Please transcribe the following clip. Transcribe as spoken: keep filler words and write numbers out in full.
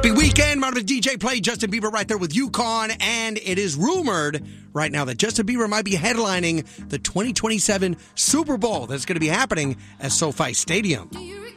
Happy weekend. Marvin D J play Justin Bieber right there with UConn. And it is rumored right now that Justin Bieber might be headlining the twenty twenty-seven Super Bowl that's going to be happening at SoFi Stadium.